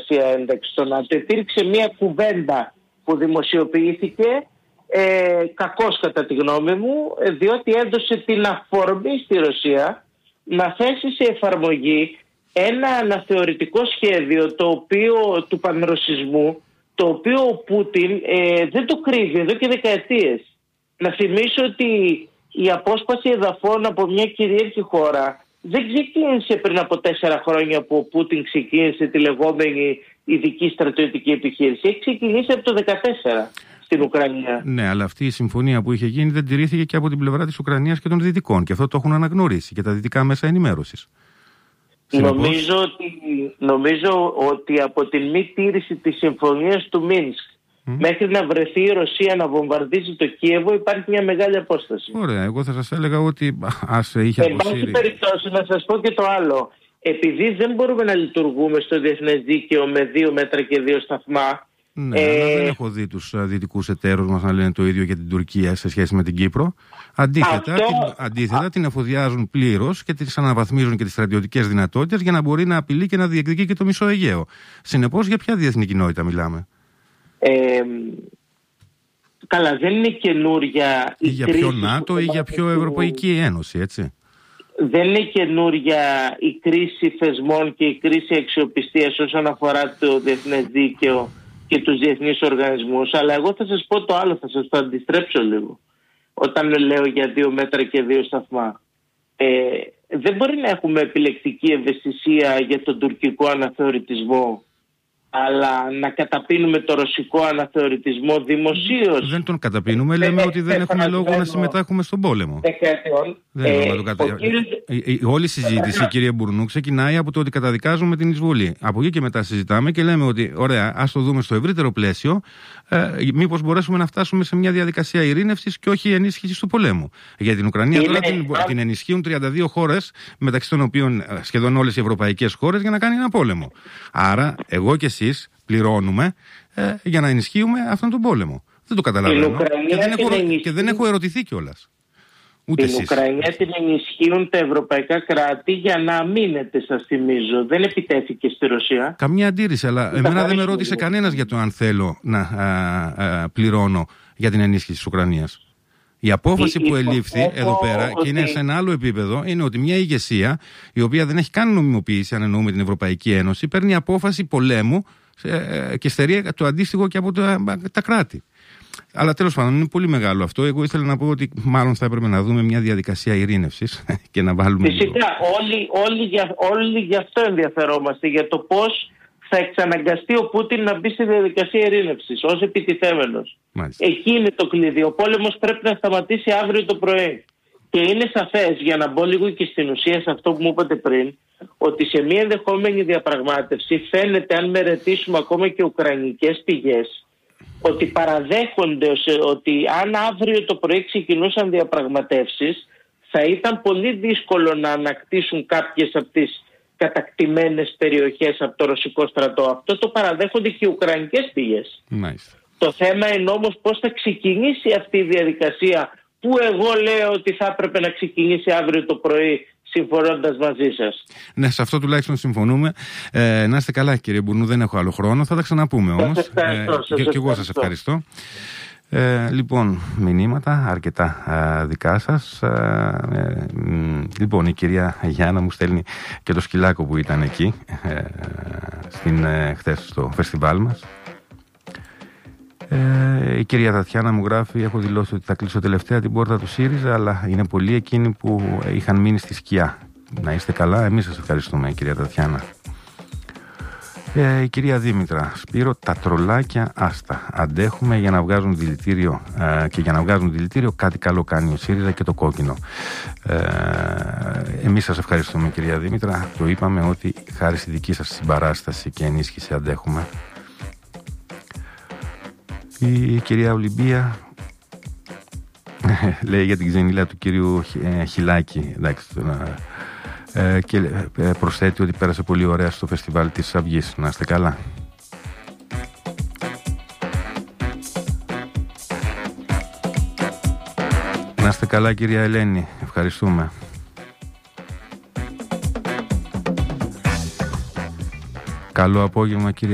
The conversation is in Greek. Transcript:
διαδικασία ένταξης στο ΝΑΤΟ. Υπήρξε μια κουβέντα που δημοσιοποιήθηκε, κακώς κατά τη γνώμη μου, διότι έδωσε την αφορμή στη Ρωσία να θέσει σε εφαρμογή ένα αναθεωρητικό σχέδιο του πανρωσισμού, το οποίο ο Πούτιν δεν το κρύβει εδώ και δεκαετίες. Να θυμίσω ότι η απόσπαση εδαφών από μια κυρίαρχη χώρα δεν ξεκίνησε πριν από 4 χρόνια που ο Πούτιν ξεκίνησε τη λεγόμενη ειδική στρατιωτική επιχείρηση. Έχει ξεκινήσει από το 2014 στην Ουκρανία. Ναι, αλλά αυτή η συμφωνία που είχε γίνει δεν τηρήθηκε και από την πλευρά της Ουκρανίας και των Δυτικών. Και αυτό το έχουν αναγνωρίσει και τα δυτικά μέσα ενημέρωσης. Νομίζω ότι από την μη τήρηση της συμφωνίας του Μίνσκ μέχρι να βρεθεί η Ρωσία να βομβαρδίζει το Κίεβο υπάρχει μια μεγάλη απόσταση. Ωραία, εγώ θα σας έλεγα ότι είχε αποσύρει. Εν πάση περιπτώσει, να σας πω και το άλλο. Επειδή δεν μπορούμε να λειτουργούμε στο διεθνές δίκαιο με 2 μέτρα και 2 σταθμά. Ναι, αλλά δεν έχω δει τους δυτικούς εταίρους μας να λένε το ίδιο για την Τουρκία σε σχέση με την Κύπρο. Αντίθετα, την εφοδιάζουν πλήρως και τις αναβαθμίζουν και τις στρατιωτικές δυνατότητες για να μπορεί να απειλεί και να διεκδικεί και το μισό Αιγαίο. Συνεπώς, για ποια διεθνή κοινότητα μιλάμε? Καλά, δεν είναι καινούρια η για ποιο ΝΑΤΟ ή για ποιο Ευρωπαϊκή Ένωση, έτσι. Δεν είναι καινούρια η κρίση θεσμών και η κρίση αξιοπιστίας όσον αφορά το διεθνές δίκαιο και τους διεθνείς οργανισμούς, αλλά εγώ θα σας πω το άλλο, θα σας το αντιστρέψω λίγο. Όταν λέω για 2 μέτρα και 2 σταθμά, δεν μπορεί να έχουμε επιλεκτική ευαισθησία για τον τουρκικό αναθεωρητισμό, αλλά να καταπίνουμε το ρωσικό αναθεωρητισμό δημοσίως. Δεν τον καταπίνουμε, λέμε ότι δεν έχουμε λόγο να συμμετάχουμε στον πόλεμο. Όλη η συζήτηση, κύριε Μπουρνού, ξεκινάει από το ότι καταδικάζουμε την εισβολή. Από εκεί και μετά συζητάμε και λέμε ότι ωραία, ας το δούμε στο ευρύτερο πλαίσιο, μήπως μπορέσουμε να φτάσουμε σε μια διαδικασία ειρήνευσης και όχι ενίσχυσης του πολέμου. Για την Ουκρανία τώρα την ενισχύουν 32 χώρες, μεταξύ των οποίων σχεδόν όλες οι ευρωπαϊκές χώρες, για να κάνει ένα πόλεμο. Άρα, εγώ και εσείς πληρώνουμε για να ενισχύουμε αυτόν τον πόλεμο. Δεν το καταλαβαίνω. Και δεν έχω ερωτηθεί κιόλας. Την Ουκρανία την ενισχύουν τα ευρωπαϊκά κράτη για να αμήνεται, σας θυμίζω. Δεν επιτέθηκε στη Ρωσία. Καμία αντίρρηση, αλλά εμένα δεν με ρώτησε κανένας για το αν θέλω να πληρώνω για την ενίσχυση της Ουκρανίας. Η απόφαση που ελήφθη εδώ πέρα και είναι σε ένα άλλο επίπεδο είναι ότι μια ηγεσία η οποία δεν έχει καν νομιμοποίηση, αν εννοούμε την Ευρωπαϊκή Ένωση, παίρνει απόφαση πολέμου και στερεί το αντίστοιχο και από τα κράτη. Αλλά τέλος πάντων είναι πολύ μεγάλο αυτό. Εγώ ήθελα να πω ότι μάλλον θα έπρεπε να δούμε μια διαδικασία ειρήνευσης και να βάλουμε. Φυσικά, όλοι γι' αυτό ενδιαφερόμαστε, για το πώς θα εξαναγκαστεί ο Πούτιν να μπει στη διαδικασία ειρήνευσης ως επιτιθέμενος. Εκεί είναι το κλειδί. Ο πόλεμος πρέπει να σταματήσει αύριο το πρωί. Και είναι σαφές, για να μπω λίγο και στην ουσία σε αυτό που μου είπατε πριν, ότι σε μια ενδεχόμενη διαπραγμάτευση φαίνεται, αν μελετήσουμε ακόμα και ουκρανικές πηγές, ότι παραδέχονται ότι αν αύριο το πρωί ξεκινούσαν διαπραγματεύσεις, θα ήταν πολύ δύσκολο να ανακτήσουν κάποιες από τις κατακτημένες περιοχές από το ρωσικό στρατό. Αυτό το παραδέχονται και οι ουκρανικές πηγές. Το θέμα είναι όμως πώς θα ξεκινήσει αυτή η διαδικασία, που εγώ λέω ότι θα έπρεπε να ξεκινήσει αύριο το πρωί, συμφωνώντας μαζί σας. Ναι, σε αυτό τουλάχιστον συμφωνούμε. Να είστε καλά, κύριε Μπουρνού, δεν έχω άλλο χρόνο. Θα τα ξαναπούμε όμως. Και εγώ σας ευχαριστώ. Λοιπόν, μηνύματα αρκετά δικά σας. Λοιπόν, η κυρία Γιάννα μου στέλνει και το σκυλάκο που ήταν εκεί χθες στο φεστιβάλ μας. Η κυρία Τατιάνα μου γράφει: έχω δηλώσει ότι θα κλείσω τελευταία την πόρτα του ΣΥΡΙΖΑ, αλλά είναι πολλοί εκείνοι που είχαν μείνει στη σκιά. Να είστε καλά, εμείς σας ευχαριστούμε, κυρία Τατιάνα. Η κυρία Δήμητρα: Σπύρο, τα τρολάκια άστα. Αντέχουμε για να βγάζουν δηλητήριο και για να βγάζουν δηλητήριο κάτι καλό κάνει ο ΣΥΡΙΖΑ και το κόκκινο. Εμείς σας ευχαριστούμε, κυρία Δήμητρα. Το είπαμε ότι χάρη στη δική σας συμπαράσταση και ενίσχυση αντέχουμε. Η κυρία Ολυμπία λέει για την ξενίλα του κυρίου Χιλάκη, εντάξει, και προσθέτει ότι πέρασε πολύ ωραία στο φεστιβάλ της Αυγής. Να είστε καλά. Να είστε καλά, κυρία Ελένη. Ευχαριστούμε. Καλό απόγευμα, κύριε